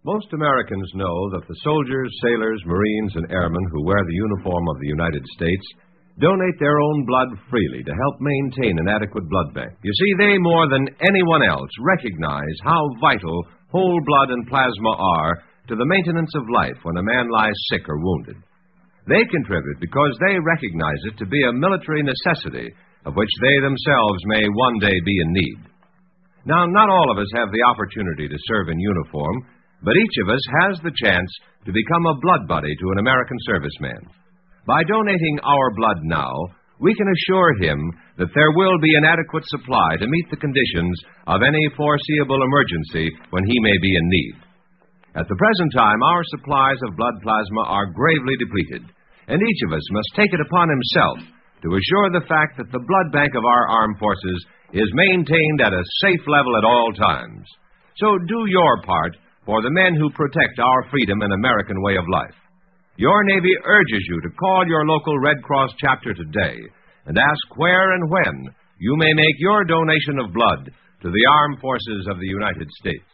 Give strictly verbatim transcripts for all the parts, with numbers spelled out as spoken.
Most Americans know that the soldiers, sailors, Marines, and airmen who wear the uniform of the United States donate their own blood freely to help maintain an adequate blood bank. You see, they, more than anyone else, recognize how vital whole blood and plasma are to the maintenance of life when a man lies sick or wounded. They contribute because they recognize it to be a military necessity of which they themselves may one day be in need. Now, not all of us have the opportunity to serve in uniform, but each of us has the chance to become a blood buddy to an American serviceman. By donating our blood now, we can assure him that there will be an adequate supply to meet the conditions of any foreseeable emergency when he may be in need. At the present time, our supplies of blood plasma are gravely depleted, and each of us must take it upon himself to assure the fact that the blood bank of our armed forces is maintained at a safe level at all times. So do your part for the men who protect our freedom and American way of life. Your Navy urges you to call your local Red Cross chapter today and ask where and when you may make your donation of blood to the armed forces of the United States.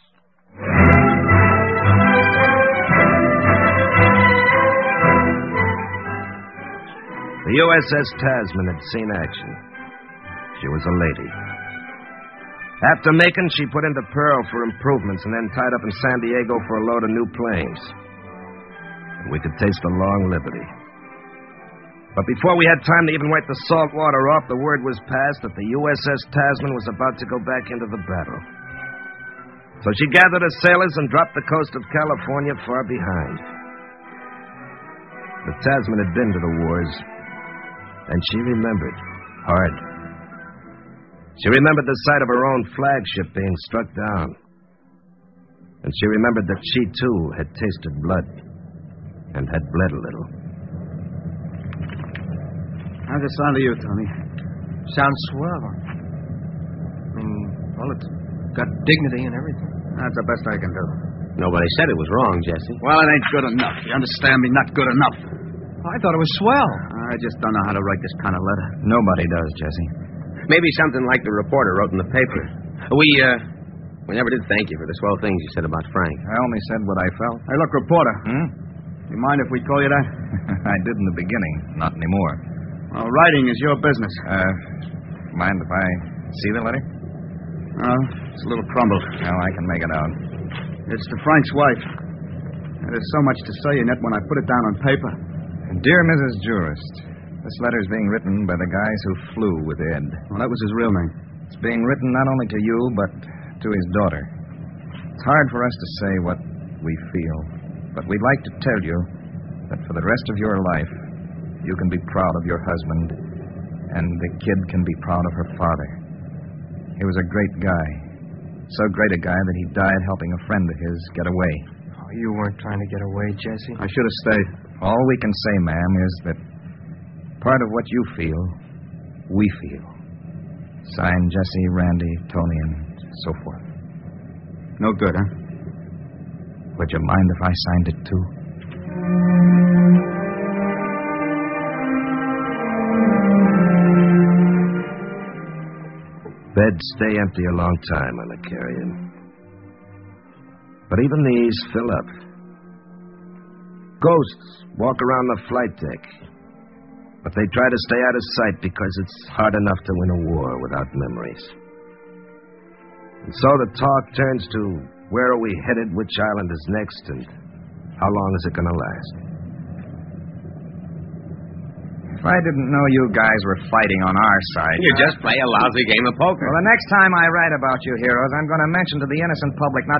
The U S S Tasman had seen action. She was a lady. After Macon, she put into Pearl for improvements and then tied up in San Diego for a load of new planes. And we could taste a long liberty. But before we had time to even wipe the salt water off, the word was passed that the U S S Tasman was about to go back into the battle. So she gathered her sailors and dropped the coast of California far behind. The Tasman had been to the wars, and she remembered hard. She remembered the sight of her own flagship being struck down. And she remembered that she, too, had tasted blood and had bled a little. How's it sound to you, Tony? Sounds swell. I mean, well, it's got dignity and everything. That's the best I can do. Nobody said it was wrong, Jesse. Well, it ain't good enough. You understand me? Not good enough. I thought it was swell. I just don't know how to write this kind of letter. Nobody does, Jesse. Maybe something like the reporter wrote in the paper. We, uh, we never did thank you for the swell things you said about Frank. I only said what I felt. Hey, look, reporter. Hmm? You mind if we call you that? I did in the beginning. Not anymore. Well, writing is your business. Uh, mind if I see the letter? Oh, it's a little crumbled. No, I can make it out. It's to Frank's wife. There's so much to say in it when I put it down on paper. Dear Missus Jurist, this letter's being written by the guys who flew with Ed. Well, that was his real name. It's being written not only to you, but to his daughter. It's hard for us to say what we feel, but we'd like to tell you that for the rest of your life, you can be proud of your husband, and the kid can be proud of her father. He was a great guy. So great a guy that he died helping a friend of his get away. Oh, you weren't trying to get away, Jesse. I should have stayed. All we can say, ma'am, is that part of what you feel, we feel. Signed, Jesse, Randy, Tony, and so forth. No good, huh? Would you mind if I signed it, too? Beds stay empty a long time on the Carrion. But even these fill up. Ghosts walk around the flight deck. But they try to stay out of sight because it's hard enough to win a war without memories. And so the talk turns to where are we headed, which island is next, and how long is it going to last? If I didn't know you guys were fighting on our side... You just play a lousy game of poker. Well, the next time I write about you heroes, I'm going to mention to the innocent public not